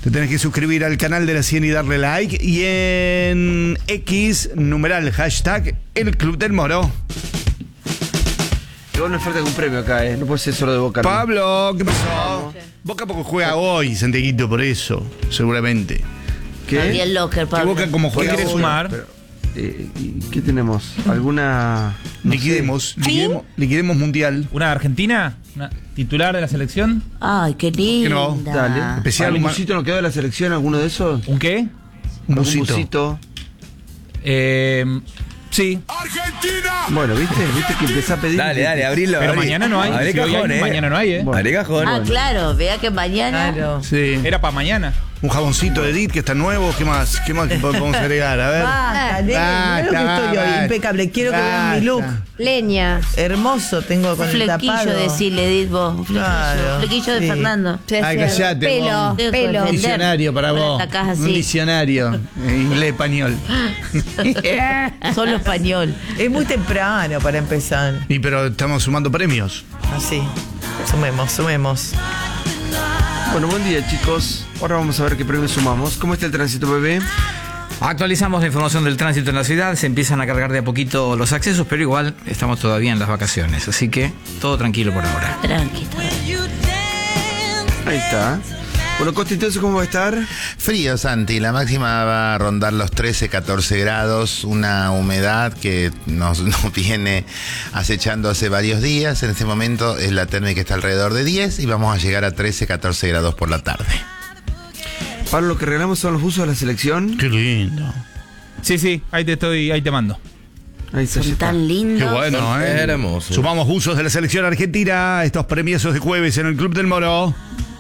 Te tenés que suscribir al canal de la 100 y darle like. Y en X, numeral, hashtag, el Club del Moro. Igual nos falta algún premio acá, no puede ser solo de Boca. Pablo, ¿qué pasó? Boca porque juega hoy, Santiaguito, por eso, seguramente. Abrí el locker, Que Pablo. Boca como ¿Qué juega querés hoy. sumar? ¿Y qué tenemos? ¿Alguna...? No Liquidemos mundial. ¿Una de Argentina? ¿Una titular de la selección? Ay, qué linda. no? sé? Dale. Especial ¿Algún huma- busito nos quedó de la selección? ¿Alguno de esos? ¿Un qué? Un ¿Algún busito. Sí. Bueno, ¿viste que empezó a pedir? Dale, abrilo. Pero mañana no hay. Abre Si hoy cajón, hay, mañana no hay, Bueno. Abre cajón. Ah, claro, vea que mañana. Claro. Sí. Era para mañana. Un jaboncito de Edith que está nuevo. ¿Qué más? ¿Qué más que podemos agregar? A ver. Basta, nene, mirá lo que estoy hoy, basta. impecable. Quiero que vean mi look. Leña. Hermoso tengo con Un el flequillo, tapado. decirle, Edith, vos. Un flequillo. Claro, Un flequillo de sí. Fernando. Ay, callate, Pelo, vos. Tengo que pelo. defender. Diccionario para Ahora vos. atacás así. Un diccionario. Inglés-español. Solo español. Es muy temprano para empezar. Y pero estamos sumando premios. Así. Sumemos. Bueno, buen día, chicos. Ahora vamos a ver qué premio sumamos. ¿Cómo está el tránsito, bebé? Actualizamos la información del tránsito en la ciudad. Se empiezan a cargar de a poquito los accesos, pero igual estamos todavía en las vacaciones. Así que todo tranquilo por ahora. Tranquilo. Ahí está. Bueno, Costa, entonces, ¿cómo va a estar? Frío, Santi. La máxima va a rondar los 13, 14 grados. Una humedad que nos viene acechando hace varios días. En este momento es la térmica que está alrededor de 10 y vamos a llegar a 13, 14 grados por la tarde. Pablo, lo que regalamos son los buzos de la selección. Qué lindo. Sí, ahí te mando. Ahí está, ya Son está. tan lindos. Qué bueno, Hermoso. Sumamos buzos de la selección argentina. Estos premios de jueves en el Club del Moro.